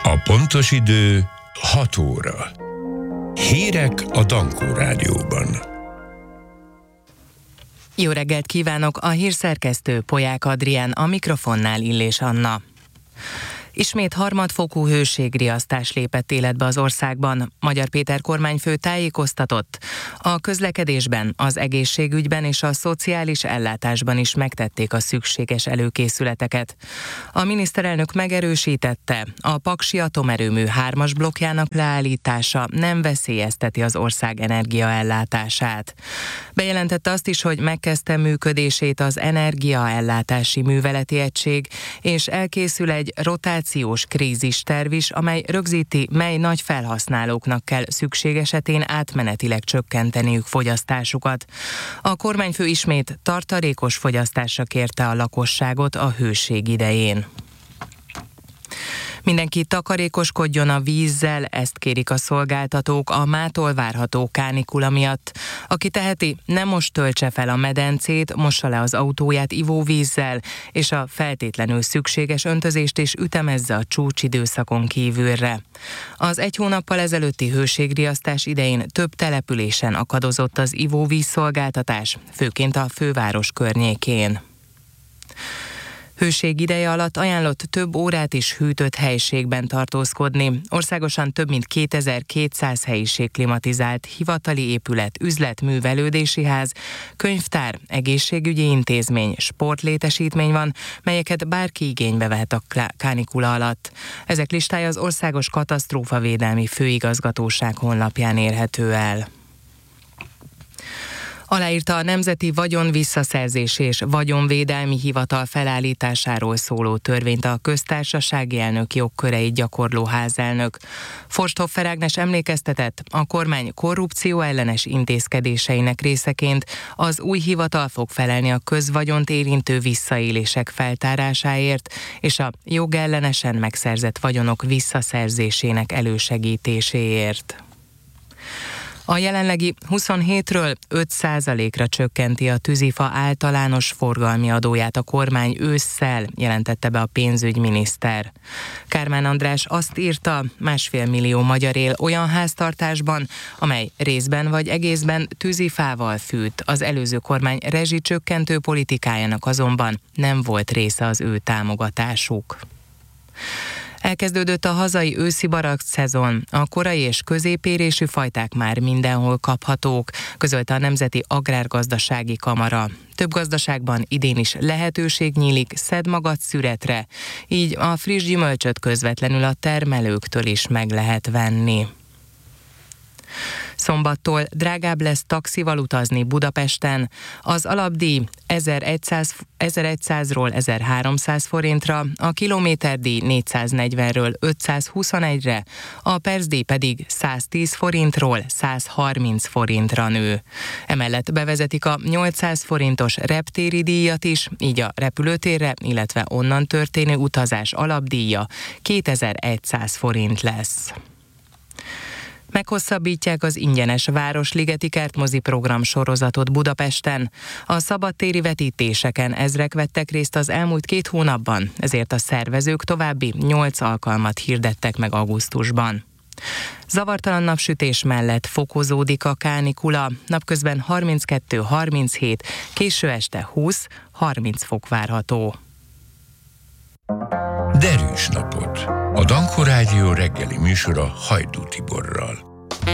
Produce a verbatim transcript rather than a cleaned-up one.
A pontos idő hat óra. Hírek a Dankó Rádióban. Jó reggelt kívánok, a hírszerkesztő Polyák Adrián, a mikrofonnál Illés Anna. Ismét harmadfokú hőségriasztás lépett életbe az országban. Magyar Péter kormányfő tájékoztatott. A közlekedésben, az egészségügyben és a szociális ellátásban is megtették a szükséges előkészületeket. A miniszterelnök megerősítette, a paksi atomerőmű hármas blokkjának leállítása nem veszélyezteti az ország energiaellátását. Bejelentette azt is, hogy megkezdte működését az energiaellátási műveleti egység, és elkészül egy rotációs krízisterv is, amely rögzíti, mely nagy felhasználóknak kell szükség esetén átmenetileg csökkenteniük fogyasztásukat. A kormányfő ismét tartalékos fogyasztásra kérte a lakosságot a hőség idején. Mindenki takarékoskodjon a vízzel, ezt kérik a szolgáltatók a mától várható kánikula miatt. Aki teheti, ne most töltse fel a medencét, mossa le az autóját ivóvízzel, és a feltétlenül szükséges öntözést is ütemezze a csúcsidőszakon kívülre. Az egy hónappal ezelőtti hőségriasztás idején több településen akadozott az ivóvíz szolgáltatás, főként a főváros környékén. Hőség ideje alatt ajánlott több órát is hűtött helyiségben tartózkodni. Országosan több mint kétezer-kétszáz helyiség klimatizált, hivatali épület, üzlet, művelődési ház, könyvtár, egészségügyi intézmény, sportlétesítmény van, melyeket bárki igénybe vehet a kánikula alatt. Ezek listája az Országos Katasztrófavédelmi Főigazgatóság honlapján érhető el. Aláírta a Nemzeti Vagyon Visszaszerzési és Vagyonvédelmi Hivatal felállításáról szóló törvényt a köztársasági elnök jogköreit gyakorló házelnök. Forsthoffer Ágnes emlékeztetett, a kormány korrupció ellenes intézkedéseinek részeként az új hivatal fog felelni a közvagyont érintő visszaélések feltárásáért és a jogellenesen megszerzett vagyonok visszaszerzésének elősegítéséért. A jelenlegi huszonhétről öt százalékra csökkenti a tűzifa általános forgalmi adóját a kormány ősszel, jelentette be a pénzügyminiszter. Kármán András azt írta, másfél millió magyar él olyan háztartásban, amely részben vagy egészben tűzifával fűt. Az előző kormány rezsicsökkentő politikájának azonban nem volt része az ő támogatásuk. Elkezdődött a hazai őszi barack szezon. A korai és középérésű fajták már mindenhol kaphatók, közölte a Nemzeti Agrárgazdasági Kamara. Több gazdaságban idén is lehetőség nyílik szedmagat szüretre, így a friss gyümölcsöt közvetlenül a termelőktől is meg lehet venni. Szombattól drágább lesz taxival utazni Budapesten. Az alapdíj ezerszázról ezerháromszáz forintra, a kilométerdíj négyszáznegyvenről ötszázhuszonegyre, a percdíj pedig száztíz forintról százharminc forintra nő. Emellett bevezetik a nyolcszáz forintos reptéri díjat is, így a repülőtérre, illetve onnan történő utazás alapdíja kétezer-száz forint lesz. Meghosszabbítják az ingyenes Városligeti Kertmozi program sorozatot Budapesten. A szabadtéri vetítéseken ezrek vettek részt az elmúlt két hónapban, ezért a szervezők további nyolc alkalmat hirdettek meg augusztusban. Zavartalan napsütés mellett fokozódik a kánikula, napközben harminckettő-harminchét, késő este húsz-harminc fok várható. Derűs napot! A Dankó Rádió reggeli műsora Hajdú Tiborral.